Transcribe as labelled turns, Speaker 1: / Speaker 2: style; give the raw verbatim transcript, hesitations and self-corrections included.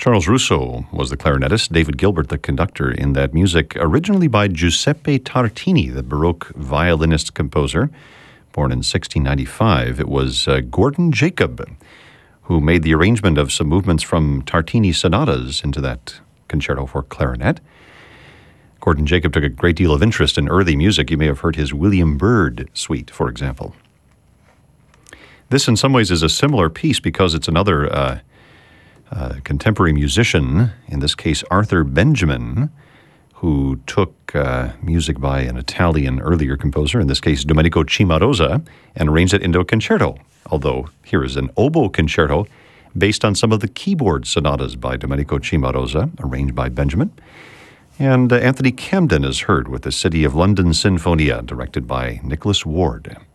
Speaker 1: Charles Russo was the clarinetist, David Gilbert the conductor in that music, originally by Giuseppe Tartini, the Baroque violinist-composer. Born in sixteen ninety-five, it was uh, Gordon Jacob who made the arrangement of some movements from Tartini sonatas into that concerto for clarinet. Gordon Jacob took a great deal of interest in early music. You may have heard his William Byrd suite, for example. This, in some ways, is a similar piece because it's another uh, uh, contemporary musician, in this case Arthur Benjamin, who took uh, music by an Italian earlier composer, in this case Domenico Cimarosa, and arranged it into a concerto. Although here is an oboe concerto based on some of the keyboard sonatas by Domenico Cimarosa, arranged by Benjamin. And uh, Anthony Camden is heard with the City of London Sinfonia, directed by Nicholas Ward.